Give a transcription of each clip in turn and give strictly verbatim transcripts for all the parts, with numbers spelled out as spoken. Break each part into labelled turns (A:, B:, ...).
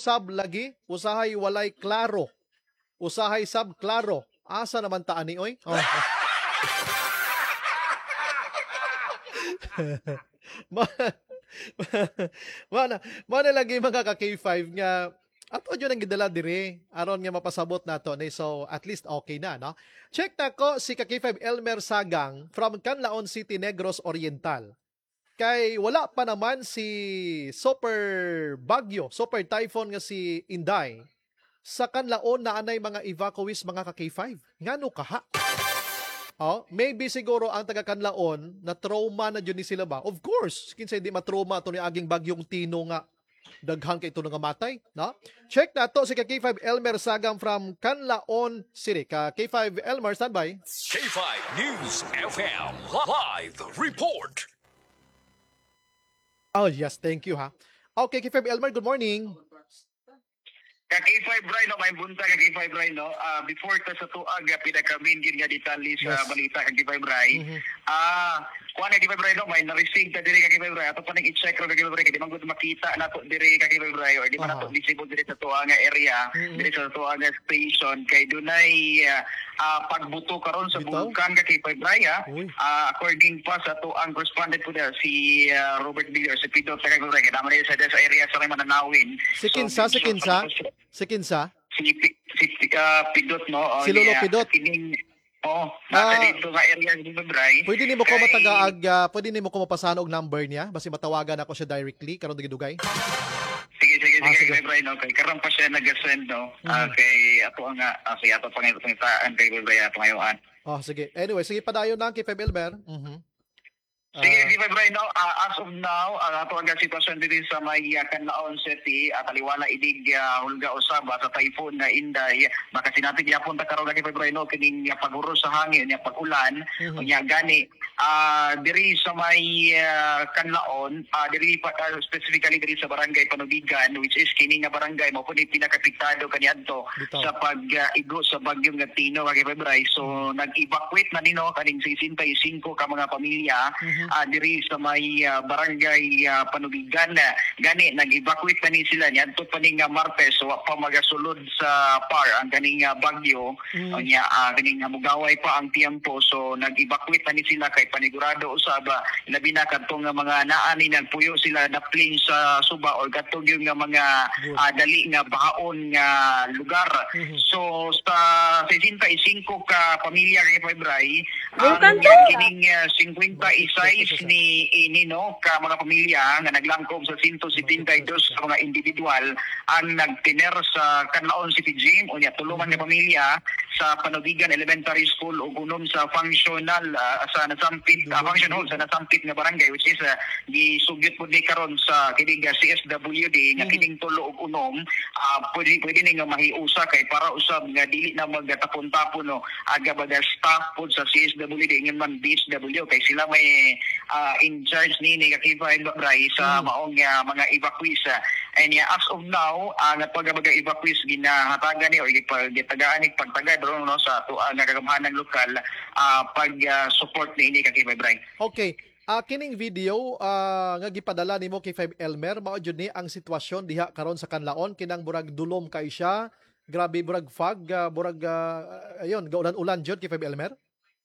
A: sab lagi, usahay walay klaro. Usahay sab klaro. Asa naman taan ni oy? Oh. Mana, mana lagi mga ka-K five nga ato yun ang gidala dire aron nga mapasabot nato ni, so at least okay na, no? Check na ko si ka-K five Elmer Sagang from Canlaon City, Negros Oriental. Kay wala pa naman si super bagyo, super typhoon nga si Inday. Sa Canlaon na anay mga evacuees mga ka-K five. Ngano kaha? Oh, maybe siguro ang taga Canlaon na trauma na yun ni sila ba? Of course, kinsa hindi matrauma to ni aging bagyong Tino nga daghan kay ito nga matay, no? Check na to si ka K five Elmer Sagang from Canlaon City. Ka K five Elmer, standby.
B: K five News F M Live Report.
A: Oh yes, thank you ha. Okay, K five Elmer, good morning.
C: Ka K five Ray, no, may bunta ka K five Ray, no. Uh, before ta sa tuag pinakamin gid nga detalye sa
A: Yes.
C: balita ka K five Ray.
A: Mhm.
C: Ah, kuan ka K five Ray, no, may na-receive ta diri ka K five Ray. Ato pa nang i-check ro ka K five Ray, di man gud makita nato diri ka K five Ray or di man
A: Aha.
C: nato visible diri sa tuwa nga area,
A: Mhm.
C: diri sa tuwa nga station kay dunay uh, uh, pagbuto karon sa
A: Bitaw?
C: bulkan ka K five Ray, ha.
A: Uy.
C: Ah, according pa sa tuang correspondent po there, si uh, Robert Villar, si Pidot sa K five Ray, kadama rin sa sa area sa may mananawin.
A: Si Kinsa, si Kinsa? Si Kinsa?
C: si si uh, Pidot, no? O,
A: Si Lolo
C: niya,
A: Pidot?
C: Kining, oh,
A: Ah.
C: nasa dito nga area ni Bray.
A: Pwede nimo ko
C: Kay-
A: matagaag, uh, pwede nimo ko mapasahan og number niya basi matawagan ako siya directly karon dugay.
C: Sige, sige,
A: Ah,
C: sige,
A: sige.
C: kay Bray, no? Kay karon pa siya nag-send, no?
A: Mhm.
C: Ah, kay ato nga, ah, kay ato pang pangitaan kay Bray, ato ngayon.
A: Oh, sige. Anyway, sige padayon na kay K five Elmer. Mhm.
C: Sige,
A: Ah,
C: di ba, Brian, no? Uh, as of now, ang ato ang sitwasyon dito sa may uh, Canlaon City, at aliwala idig uh, hulga usaba sa typhoon na Inday, baka sinabi niya punta karon kay Brian, no? Kining uh, paguro sa hangin, niya pag-ulan,
A: Mhm.
C: o niya gani, uh, diri sa may uh, Canlaon, uh, diri pa, uh, specifically diri sa barangay Panubigan, which is kining nga barangay, mo po ni pinakapiktado kaniadto
A: Bitaw.
C: sa pag-igo sa bagyong nga Tino, kay Brian. So, nag-evacuate na nino kaning sixty-five ka mga pamilya,
A: mhm.
C: uh, diri sa may uh, barangay uh, Panubigan na gani nag-evacuate pa ni sila niya adto pa ni nga Martes, wa pa magasulod sa par ang kaning uh, bagyo.
A: Mm.
C: O niya uh, kaning uh, mugaway pa ang tiempo, so nag-evacuate pa ni sila kay panigurado usaba labi na kadtong nga mga naa ni nagpuyo sila napling sa Suba or kadtong yung nga mga
A: Good.
C: uh, dali nga bahaon nga lugar.
A: Mhm.
C: So sa sixty-five ka pamilya kay Febray,
D: Welcome
C: ang
D: to-
C: kining uh, fifty-six ni ini, no, ka mga pamilya nga naglangkob sa one hundred seventy-two sa mga individual ang nagtiner sa Canlaon City Gym o niya tulungan nga pamilya sa Panubigan Elementary School ug unom sa functional uh, sa nasampit uh, function hall sa nasampit nga barangay, which is uh, gisugyot pud ni karon sa kining uh, C S W D nga
A: Mhm.
C: kining tulo ug unom, uh, pwede pwede ni nga mahiusa kay para usab nga dili na magatapon-tapon, no, aga baga staff pud sa C S W D nga man B S W kay sila may uh, in charge ni ni Kakibay Bray sa
A: Mhm.
C: maong uh, mga evacuees. Uh, and yeah, as of now, ang uh, pagbaga evacuees ginahatagan ni o gitagaan ni pagtagad ron, no, sa tuwa nga kagamhanan lokal uh, pag uh, support ni ini Kakibay Bray.
A: Okay. Ah, kining video ah, nga gipadala nimo kay K five Elmer, mao jud ni ang sitwasyon diha karon sa Canlaon, kinang burag dulom kay siya. Grabe burag fog, ah, burag ah, ayun, gaulan-ulan jud kay five Elmer.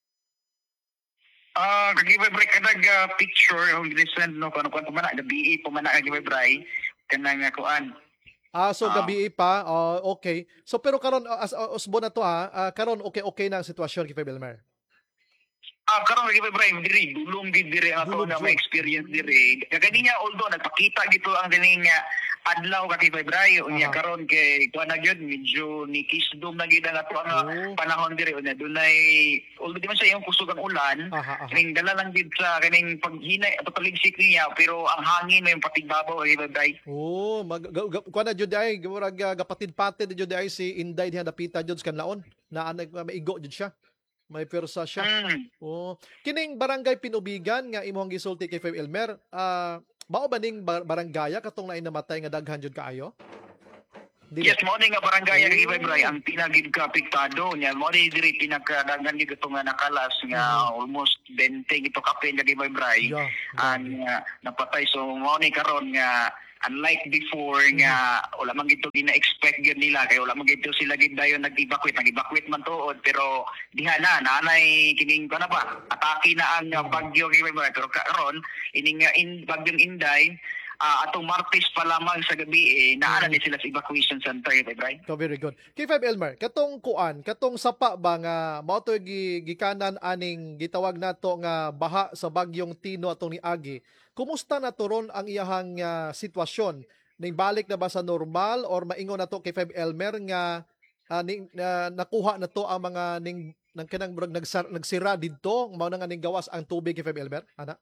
C: Ah, Kakibay Bray kadag uh, picture yung recent, no, kung ano pumana the B A pumana Kakibay Bray kanang uh, kuan.
A: Ah, so
C: Ah.
A: gabi pa. Ah, okay. So pero karon ah, as uh, usbo na to ha, ah, karon okay okay na ang sitwasyon kay five Elmer.
C: Ah, karon lagi ba Brian, diri dulong gid diri ato
A: Dulong
C: na
A: jud.
C: may experience diri. Kagani niya although nagpakita gito ang dining nga adlaw ka kay Brian, unya
A: Aha.
C: karon kay kuan na gyud medyo ni kisdom na gid ang ato nga
A: Oh.
C: panahon diri unya dunay although di man siya yung kusog ang ulan.
A: Aha, aha.
C: Kaning dala lang gid sa kaning paghinay ato paligsik niya pero ang hangin may patigbabaw kay Brian.
A: Oh, mag ga, ga, kuha na jud ay murag ah, gapatid-patid jud ay si Inday diha napita jud sa Canlaon. Na nag maigo jud siya. May persa siya.
C: Mm.
A: Oh, kining barangay Pinubigan nga imong gisulti kay five Elmer, ah mao ba ning bar- barangaya katong naay namatay nga daghan jud kaayo? Dili.
C: Yes, mo ni nga barangay
A: Oh.
C: kay Bray ang pinagid ka apektado nya mo ni diri pinakadagan gid ito nga nakalas nga almost twenty gito ka pin kay Bray.
A: Yeah.
C: Ang uh, napatay so mo ni karon nga unlike before nga wala man gito gina-expect gyud nila kay wala man gito sila gid dayon nag-evacuate nag-evacuate man tuod pero diha na nanay kining kana ba atake na ang uh, bagyo kay pero karon ining uh, in bagyong Inday uh, atong Martes pa lamang sa gabi eh naana ni sila sa evacuation center kay Bray.
A: So very good. K five Elmer, katong kuan, katong sapa ba nga mao to gi- gikanan aning gitawag nato nga baha sa bagyong Tino atong niagi. Kumusta na turon ang iyahang uh, sitwasyon? Ning balik na ba sa normal or maingon na to K five Elmer nga uh, ning, uh, nakuha na to ang mga ning nang kanang brag nagsar, nagsira didto mao na nga ning gawas ang tubig K five Elmer? Ana?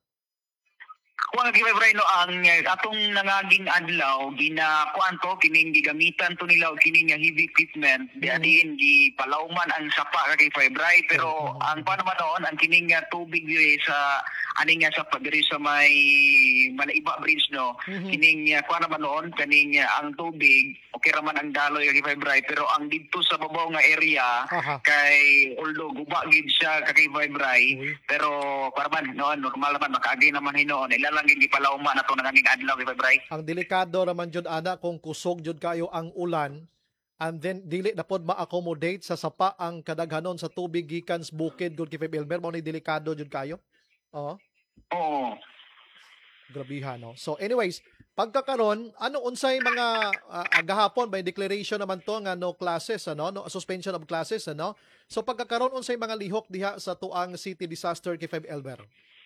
C: Kung ang gibay no ang uh, atong nangaging adlaw gina kuan to kining gigamitan to nila og kining nga heavy equipment di adiin gi palawman ang sapa kay Febray pero ang paano man noon ang kining nga tubig diri sa aning nga sapa diri sa may Malaiba Bridge no kining uh, kuan man noon kaning uh, ang tubig okay ra man ang daloy kay Febray pero ang didto sa babaw nga area
A: Aha.
C: kay although guba gid siya kay Febray pero para man noon normal naman makaagi naman hinoon ila lang gid gipalawman ato nangaging adlaw kay Febray.
A: Ang delikado naman jud ana kung kusog jud kayo ang ulan and then dili na pod ma-accommodate sa sapa ang kadaghanon sa tubig gikan sa bukid gud kay Elmer mao ni delikado jud kayo. Oo.
C: Oo.
A: Grabihan no. So anyways, pagkakaron ano unsay mga uh, gahapon may declaration naman to nga no classes ano, no suspension of classes ano. So pagkakaron unsay mga lihok diha sa tuang city disaster kay Elmer?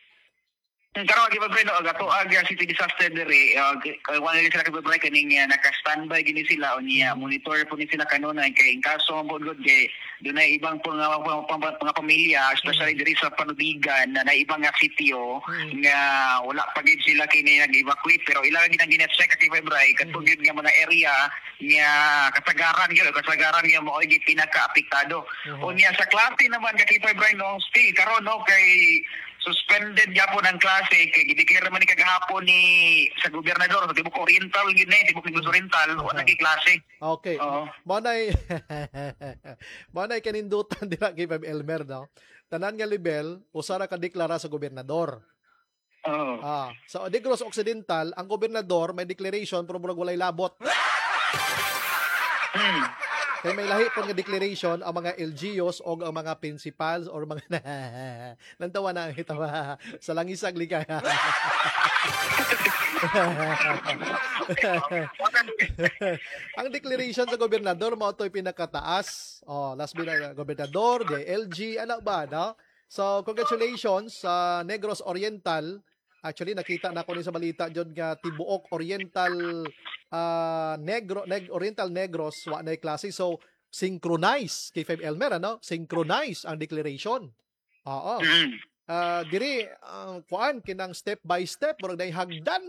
C: Karon gi ba no agato aga city disaster dere kay wala ni sila kay kaning uh, naka-standby gini sila o niya monitor po ni sila kanunay kay in kaso mo gud kay dunay ibang po nga mga pamilya especially diri sa Panubigan na na ibang nga sitio nga wala pa gid sila kini nag-evacuate pero ila gid ang gina-check kay Febray katong gid nga mga area nga kasagaran gyud kasagaran nga mo gid pinaka-apektado o niya sa klase naman kay Febray no still karon no kay suspended gyapon ang klase kay gideclare man ni kagahapon ni sa gobernador sa Tibok Oriental gid ni Tibok Negros Oriental wala gi klase.
A: Okay.
C: Oo.
A: Mo nay mo nay kanindutan dira kay Elmer no. Tanan nga level usa ra ka deklara sa gobernador.
C: Oo.
A: Ah, sa Negros Occidental ang gobernador may declaration pero murag walay labot.
C: Hmm.
A: Kaya may lahi po nga declaration ang mga L G Os o ang mga principals or mga nantawa na ang hitawa sa langisag ligaya. Ang declaration sa gobernador mo ito'y pinakataas. Oh, last bit na gobernador, D L G, ano ba, no? So, congratulations sa Negros Oriental. Actually, nakita na ko ni sa balita dyan nga Tibuok Oriental uh, Negro, Neg, Oriental Negros wa na klase. So, synchronize kay five Elmer, ano? Synchronize ang declaration. Oo. Uh, diri, ang uh, kuan, kinang step by step, murag na hagdan.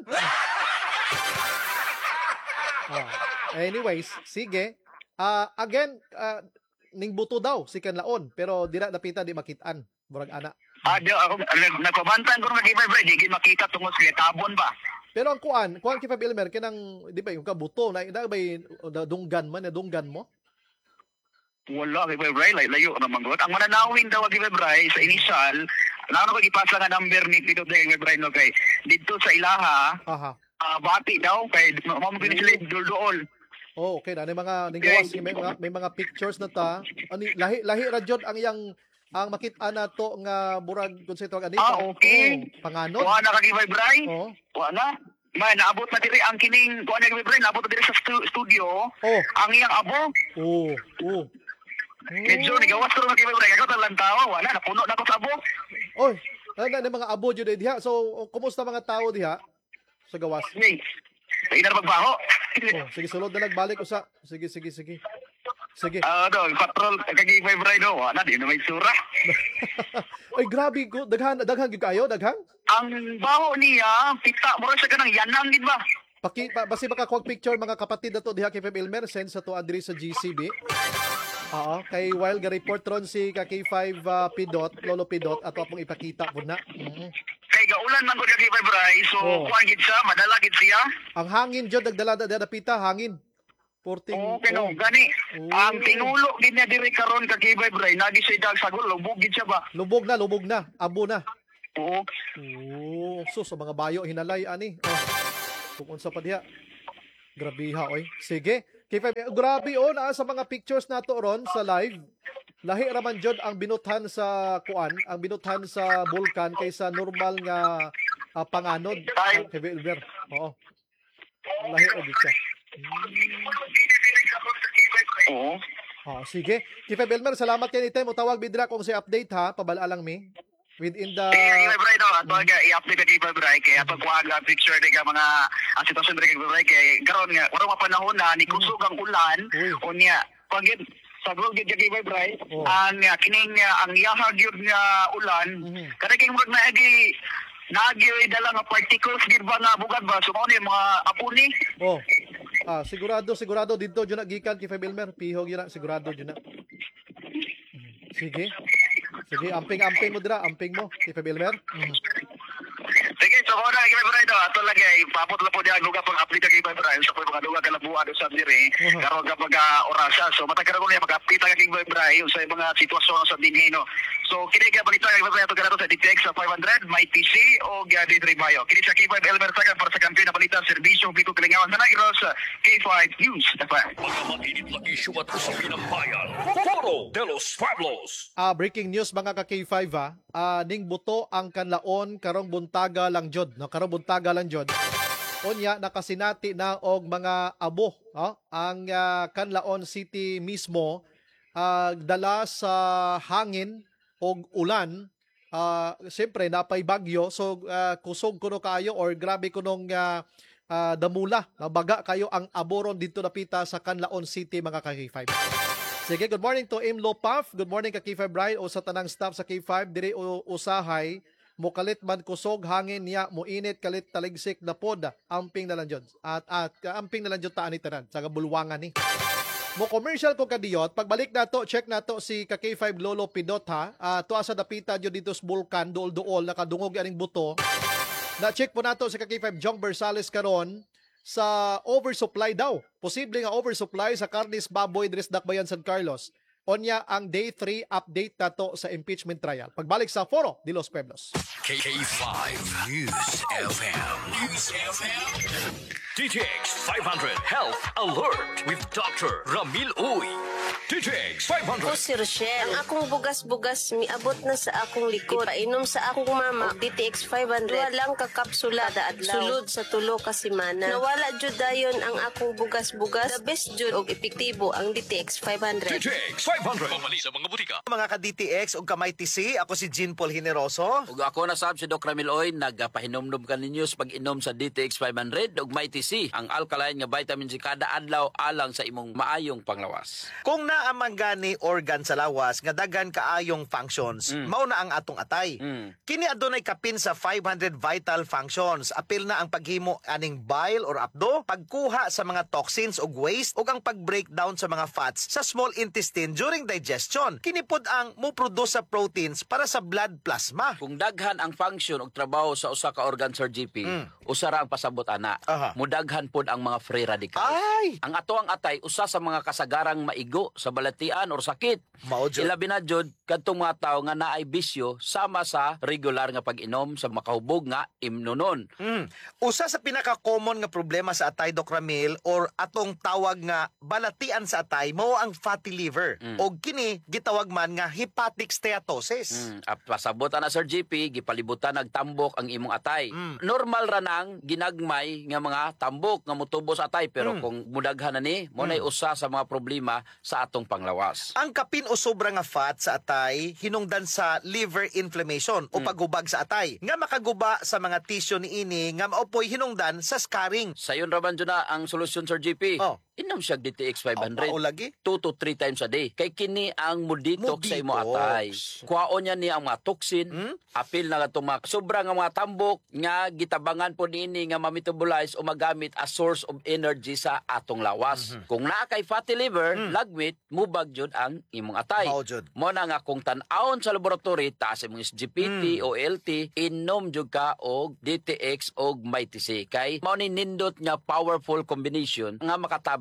A: uh, anyways, sige. Uh, again, uh, ning buto daw, si Kanlaon. Pero dira napita, di makitaan. Murag ana.
C: Ah, di ako nagpabantan ko nga kay Febray di makita tungod sa tabon ba.
A: Pero ang kuan, kuan kay Fab Elmer kinang di ba yung kabuto na na ba dunggan man, na dunggan mo?
C: Wala kay Febray lay layo naman gud. Ang mananawin daw kay Febray sa initial, ano ko ipasa nga number ni Pito kay Febray no kay didto sa ilaha.
A: Aha.
C: Uh, bati daw kay mamo gid sila dulduol.
A: Oh, okay na may mga ninggawas may mga may mga pictures na ta. Ani lahi lahi ra jud ang yang ang makita na to nga burag kun sa tawag ani.
C: Ah, okay.
A: Oh, panganon.
C: Kuha na kay Febray.
A: Oh.
C: Kuha na. May naabot na diri ang kining kuha na kay Febray, naabot na diri sa stu- studio.
A: Oh.
C: Ang iyang abo.
A: Oh, oh.
C: Medyo ni gawas ko na kay Febray, ako talang tawa, wala napuno na ko sa abo.
A: Oy, na, na mga abo jud diha. So, kumusta mga tao diha sa gawas?
C: Hey. Ay na magbaho.
A: Oh, sige sulod na nagbalik usa. Sige, sige, sige. Sige.
C: Ah, uh, no, patrol kay Febray do, wala di na may sura.
A: Ay, grabe ko. Daghan, daghan gyud kayo, daghan.
C: Ang baho niya, pita mo sa kanang yanang gid ba?
A: Paki pa, basi baka kuwag picture mga kapatid nato diha kay Feb Elmer send sa to address sa G C B. Oo, kay while ga report ron si ka K five uh, Pidot, Lolo Pidot ato apong ipakita po na. Mm-hmm.
C: Kay gaulan man gud kay Febray, so
A: Oh.
C: kuan gid siya, madala gid siya.
A: Ang hangin jud nagdala da dapita hangin. Porting.
C: Oo, kano,
A: oh.
C: gani.
A: Oh.
C: Ang tinulo gid niya diri karon kay Febray, nagi siya dag sagol, lubog gid siya ba?
A: Lubog na, lubog na. Abo na.
C: Oo.
A: Oh, sus sa mga bayo hinalay ani. Oh. Kung unsa pa diha. Grabe ha, oy. Sige. K five, grabe oh, naa sa mga pictures nato ron sa live. Lahi raman jud ang binuthan sa kuan, ang binuthan sa bulkan kaysa normal nga ah, panganod. Ah, K five Elmer. Oo. Lahi og siya.
C: Oo.
A: Oh, sige. K five Elmer, salamat kay anytime. Utawag bidra kung si update ha, pabala lang mi. Within the
C: Eh, Kay Bray daw, ato aga i-update ka Kay Bray kay ato kuha aga picture di ka mga ang sitwasyon diri Kay Bray kay karon nga wala pa panahon na ni kusog ang ulan
A: Uy.
C: unya pagid sa gud gid Kay Bray
A: Oh.
C: ang uh, kining uh, ang yahag yun nga ulan
A: Mhm.
C: kada kay murag naagi naagi dala nga particles gid ba nga bugad ba so mao ni mga apuni.
A: Oh. Ah, sigurado, sigurado dito jud na gikan K five Elmer, pihog yun na, sigurado jud na. Sige. Sige, amping-amping mo dira, amping mo K five Elmer. Mhm.
C: Sige, so kung na Kay Bray daw ato lagay papot la po diha lugar pang update Kay Bray so kung mga lugar kalabuan sa diri
A: Uh-huh.
C: karon kapag uh, orasa so matag karon niya mag-update ka Kay Bray sa mga sitwasyon sa dinhi no. So kini ka balita Kay Bray ato kadto sa D T X sa five hundred, may T C o uh, D three Bayo. Kini sa K five Elmer Sagan para sa kampiyon na balita serbisyo Biko Kalingawan sa Negros K five News.
B: Mga mainit na issue at usapin ng bayan. Foro de los Pueblos.
A: Ah, breaking news mga ka K five ha. Ah, ning buto ang kanlaon karong buntaga lang jud, no? Karong buntaga lang jud. Unya nakasinati na og mga abo, no? Ang ah, Canlaon City mismo ah, dala sa hangin og ulan. Ah, siyempre napay bagyo so ah, kusog kuno kayo or grabe kunong ah, ah, damula, no? Baga kayo ang aboron dito napita sa Canlaon City mga ka K five. Sige, good morning to Imlo Puff. Good morning ka K five Brian o sa tanang staff sa K five. Diri o usahay, mo kalit man kusog, hangin niya, mo init, kalit taligsik na pod. Amping na lang dyan. At, at amping na lang dyan taan ni tanan. Sa bulwangan ni. Mo commercial ko kadiyot. Pagbalik na to, check na to si ka K five Lolo Pidot ha. Uh, to asa dapita dyan dito sa bulkan, dool-dool, nakadungog yaning buto. Na-check po na to si ka K five Jong Bersales karon sa oversupply daw. Posible nga oversupply sa karnis baboy dres Dakbayan San Carlos. Onya ang day three update na to sa impeachment trial. Pagbalik sa Foro de los Pueblos.
B: K five News F M. News F M. D T X five hundred Health Alert with Doctor Ramil Uy. D T X five hundred.
D: Ako si Rochelle. Ang akong bugas-bugas miabot na sa akong likod. Painom sa akong mama og D T X five hundred. Duha lang ka kapsula kada adlaw. Sulod sa tulo ka semana. Nawala jud dayon ang akong bugas-bugas. The best jud og epektibo ang D T X five hundred.
B: D T X five hundred. Pamali sa mga butika.
E: Mga ka-D T X ug kamay T C, ako si Jean Paul Generoso.
F: Ug ako na sab si Doc Ramil Oy, nagapahinomdom ka ninyo sa pag-inom sa D T X five hundred ug may T C, ang alkaline nga vitamin C kada adlaw alang sa imong maayong panglawas.
E: Kung naa man gani organ sa lawas nga daghan kaayong functions,
F: Mm.
E: mao na ang atong atay.
F: Mm.
E: Kini adunay kapin sa five hundred vital functions. Apil na ang paghimo aning bile or apdo, pagkuha sa mga toxins ug waste ug ang pag-breakdown sa mga fats sa small intestine during digestion. Kini pod ang mo-produce sa proteins para sa blood plasma.
F: Kung daghan ang function ug trabaho sa usa ka organ Sir G P,
E: Mm.
F: usa ra ang pasabot ana.
E: Aha.
F: Mudaghan pod ang mga free radicals.
E: Ay!
F: Ang ato ang atay usa sa mga kasagarang maigo sa balatian or sakit.
E: Mao jud.
F: Ilabi na jud kadtong mga tawo nga naay bisyo sama sa regular nga pag-inom sa makahubog nga imnonon.
E: Mm. Usa sa pinaka-common nga problema sa atay, Doc Ramil, or atong tawag nga balatian sa atay, mao ang fatty liver.
F: Mm.
E: O kini gitawag man nga hepatic steatosis.
F: Mm, at pasabot na Sir G P, gipalibutan nagtambok ang imong atay.
E: Mm.
F: Normal ra nang ginagmay nga mga tambok nga mutubo sa atay pero
E: Mm.
F: kung mudaghan na ni, mo nay usa sa mga problema sa atong panglawas.
E: Ang kapin o sobra nga fat sa atay hinungdan sa liver inflammation o
F: Mm.
E: paghubag sa atay nga makaguba sa mga tissue niini nga maopoy hinungdan sa scarring.
F: Sayon raman dyan na ang solusyon Sir G P.
E: Oh.
F: Inom siya D T X five hundred.
E: O, o lagi?
F: two to three times a day. Kay kini ang muditox sa imo
E: Muditox.
F: atay. Kuhaon niya ni ang mga toxin,
E: Hmm?
F: apil na itong mga sobra nga mga tambok nga gitabangan po niini nga ma-metabolize o magamit as source of energy sa atong lawas.
E: Mhm.
F: Kung naa kay fatty liver,
E: Hmm.
F: lagmit, mubag jud ang imong atay.
E: Mao jud.
F: Mo na nga kung tan-awon sa laboratory, taas imong S G P T
E: Hmm.
F: o L T, inom jud ka og D T X og may T C. Kay mao ni nindot nga powerful combination nga makatabang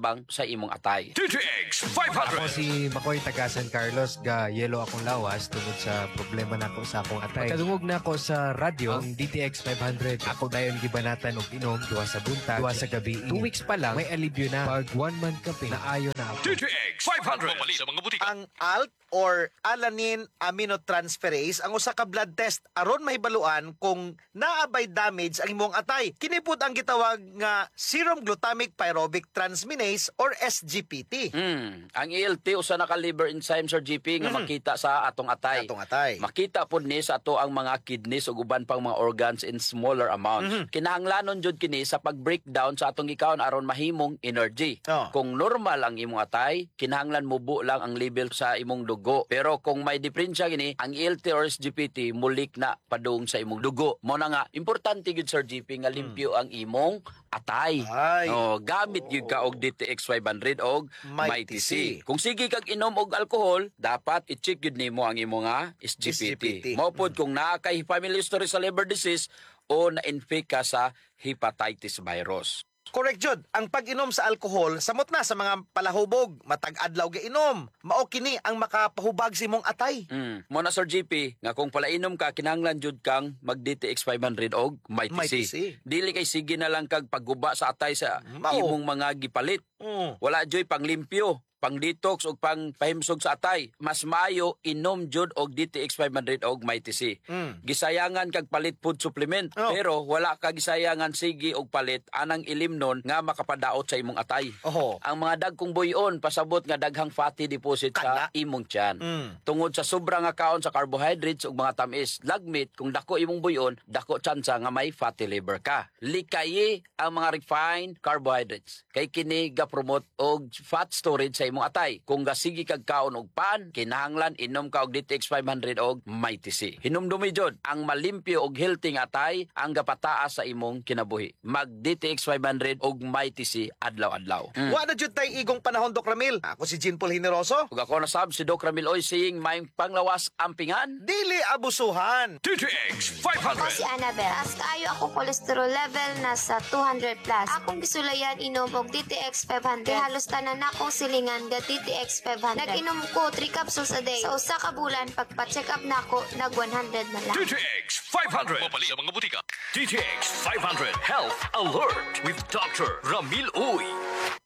F: tabang sa imong atay.
B: D T X five
G: Ako
B: hundred.
G: si Makoy taga San Carlos, ga yelo akong lawas tungod sa problema nako sa akong atay. Kadungog na ako sa radyo ang D T X five hundred. Ako dayon gibanatan og inom duwa sa buntag, duwa sa gabi. Two weeks pa lang may alibyo na. Pag one month kape na ayo na ako.
B: D T X five hundred. Mapali sa mga butika.
E: Ang A L T or alanine aminotransferase ang usa ka blood test aron mahibaluan kung naabay damage ang imong atay. Kini pud ang gitawag nga serum glutamic pyruvic transminase or S G P T.
F: Hmm, ang A L T usa na ka liver enzyme Sir G P nga
E: Mhm.
F: makita sa atong atay.
E: Atong atay.
F: Makita pud ni sa ato ang mga kidneys ug uban pang mga organs in smaller amounts.
E: Mhm.
F: Kinahanglanon jud kini sa pag-breakdown sa atong gikaon aron mahimong energy.
E: Oh.
F: Kung normal ang imong atay, kinahanglan mubo lang ang level sa imong dugo. Pero kung may diferensya gini, ang A L T or S G P T mulik na padung sa imong dugo. Mo na nga importante gid Sir G P nga limpyo ang imong atay.
E: Ay.
F: Oh, gamit gyud ka og D T X five hundred og
E: Mighty
F: Mighty
E: C.
F: C. Kung sige kag inom og alcohol, dapat i-check gyud nimo ang imo nga S G P T.
E: S G P T.
F: Mao pod kung naa kay family history sa liver disease o na-infect ka sa hepatitis virus.
E: Correct jud. Ang pag-inom sa alcohol samot na sa mga palahubog, matag adlaw ga inom. Mao kini ang makapahubag sa imong atay.
F: Mm. Mo na Sir G P, nga kung palainom ka, kinahanglan jud kang mag-D T X five hundred og Mighty,
E: Mighty
F: C.
E: C.
F: Dili kay sige na lang kag pagguba sa atay sa
E: Mao.
F: imong mga gipalit.
E: Mm.
F: Wala joy panglimpyo, pang detox o pang pahimsog sa atay. Mas maayo inom jud og D T X five hundred og Mighty C.
E: Mm.
F: Gisayangan kag palit food supplement,
E: Oh.
F: pero wala ka gisayangan sige og palit anang ilimnon nga makapadaot sa imong atay.
E: Oho.
F: Ang mga dagkong buyon pasabot nga daghang fatty deposit
E: Kana.
F: sa imong tiyan.
E: Mm.
F: Tungod sa sobrang nga kaon sa carbohydrates ug mga tamis, lagmit kung dako imong buyon, dako tsansa nga may fatty liver ka. Likayi ang mga refined carbohydrates. Kay kini ga promote og fat storage sa imong atay. Kung gasigi kag kaon og pan, kinahanglan inom ka og D T X five hundred og Mighty C. Hinumdumi jud ang malimpyo og healthy nga atay ang gapataas sa imong kinabuhi. Mag D T X five hundred og Mighty C adlaw-adlaw. Mm.
E: Wa na jud tay igong panahon Doc Ramil. Ako si Jean Paul Generoso.
F: Ug ako na sab si Doc Ramil Oy saying may panglawas ampingan.
E: Dili abusuhan.
B: D T X five
H: Ako
B: hundred.
H: si Annabelle. As kaayo ako cholesterol level nasa two hundred plus. Akong gisulayan inom og D T X five hundred. Kay halos tanan akong silingan ga D T X five hundred. Nag-inom ko three capsules a day. Sa usa ka bulan pagpa-check up nako nag one hundred na lang.
B: D T X five hundred. Mapali sa mga butika. D T X five hundred Health Alert with Doctor Ramil Uy.